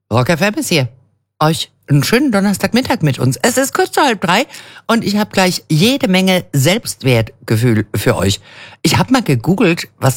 Rock FM ist hier. Euch einen schönen Donnerstagmittag mit uns. Es ist kurz vor 2:30 und ich habe gleich jede Menge Selbstwertgefühl für euch. Ich habe mal gegoogelt, was